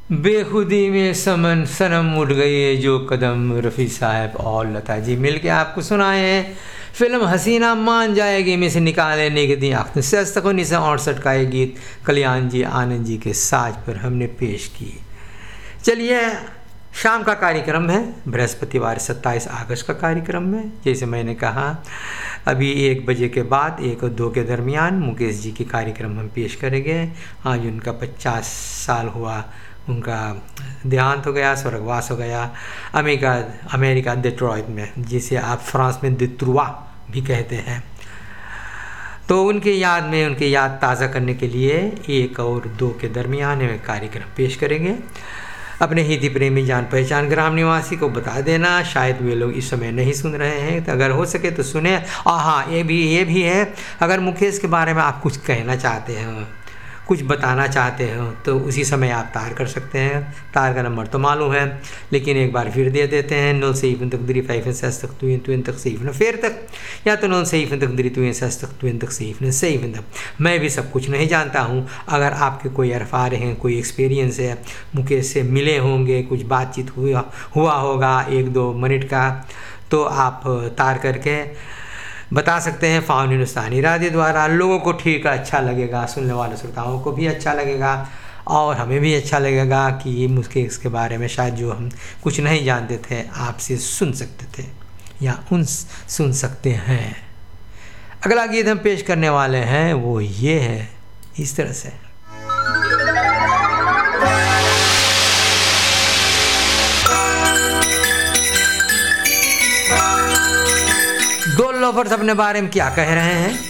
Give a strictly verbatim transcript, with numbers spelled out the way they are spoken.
बेखुदी में समन सनम उठ गई है जो कदम, रफ़ी साहब और लता जी मिलके आपको सुनाए हैं। फिल्म हसीना मान जाएगी में से निकाले निगती आँख से उन्नीस सौ अड़सठ का ये गीत कल्याण जी आनंद जी के साज पर हमने पेश की। चलिए, शाम का कार्यक्रम है, बृहस्पतिवार सत्ताईस अगस्त का कार्यक्रम है। जैसे मैंने कहा, अभी एक बजे के बाद एक और दो के दरमियान मुकेश जी के कार्यक्रम हम पेश करेंगे। आज उनका पचास साल हुआ, उनका देहांत हो गया, स्वर्गवास हो गया अमेरिका अमेरिका डेट्रॉइट में, जिसे आप फ्रांस में डेट्रोइट भी कहते हैं। तो उनके याद में उनकी याद ताज़ा करने के लिए एक और दो के दरमियान में कार्यक्रम पेश करेंगे। अपने हिंदी प्रेमी जान पहचान ग्राम निवासी को बता देना, शायद वे लोग इस समय नहीं सुन रहे हैं, तो अगर हो सके तो सुने। और हाँ, ये भी ये भी है, अगर मुकेश के बारे में आप कुछ कहना चाहते हो, कुछ बताना चाहते हो, तो उसी समय आप तार कर सकते हैं। तार का नंबर तो मालूम है, लेकिन एक बार फिर दे देते हैं। नौ सेवन तक दरी फाइव सस तक टू टू तक सेवन फेर तक, या तो नौ सेवन तक दरी टू सस तक टू तक सेवन सेवन तक। मैं भी सब कुछ नहीं जानता हूँ। अगर आपके कोई अरफार हैं, कोई एक्सपीरियंस है, मुकेश से मिले होंगे, कुछ बातचीत हुआ हुआ होगा एक दो मिनट का, तो आप तार करके बता सकते हैं। फाउन हिंदुस्तानी राधे द्वारा लोगों को ठीक अच्छा लगेगा, सुनने वाले श्रोताओं को भी अच्छा लगेगा और हमें भी अच्छा लगेगा कि मुझके इसके बारे में शायद जो हम कुछ नहीं जानते थे आपसे सुन सकते थे या उन सुन सकते हैं। अगला गीत हम पेश करने वाले हैं वो ये है, इस तरह से। दो लोफर्स अपने बारे में क्या कह रहे हैं।